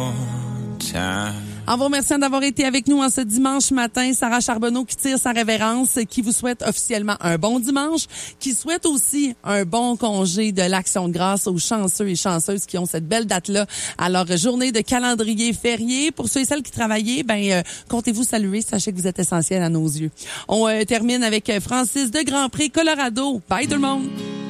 En vous remerciant d'avoir été avec nous en ce dimanche matin, Sarah Charbonneau qui tire sa révérence, qui vous souhaite officiellement un bon dimanche, qui souhaite aussi un bon congé de l'Action de grâce aux chanceux et chanceuses qui ont cette belle date-là à leur journée de calendrier férié. Pour ceux et celles qui travaillaient, comptez-vous saluer, sachez que vous êtes essentiels à nos yeux. On termine avec Francis de Grandpré, Colorado. Bye tout le monde!